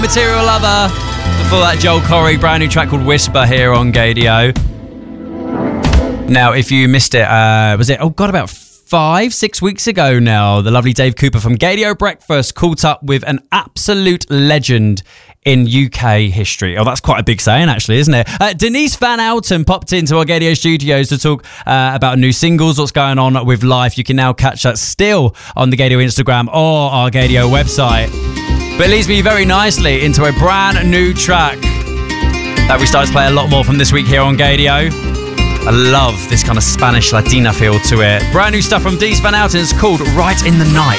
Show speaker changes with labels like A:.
A: Material Lover. Before that, Joel Corry, brand new track called Whisper here on Gaydio. Now, if you missed it, was it, about 5-6 weeks ago now, the lovely Dave Cooper from Gaydio Breakfast caught up with an absolute legend in UK history. Oh, that's quite a big saying, actually, isn't it? Denise Van Outen popped into our Gaydio studios to talk about new singles, what's going on with life. You can now catch that still on the Gaydio Instagram or our Gaydio website. But it leads me very nicely into a brand new track that we started to play a lot more from this week here on Gaydio. I love this kind of Spanish Latina feel to it. Brand new stuff from Denise Van Outen. It's called Right in the Night.